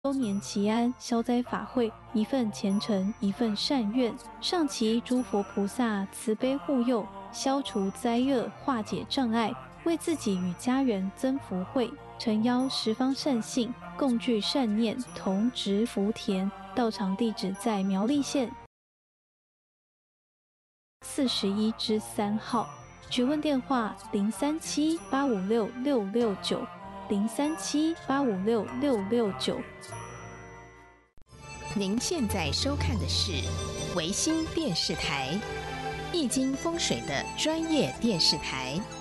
周年祈安消灾法会，一份虔诚，一份善愿，上祈诸佛菩萨慈悲护佑，消除灾厄，化解障碍，为自己与家人增福慧。诚邀十方善信共聚善念，同植福田。道场地址在苗栗县41之3号，询问电话037-856-669。037-856-669。 您现在收看的是维新电视台，易经风水的专业电视台。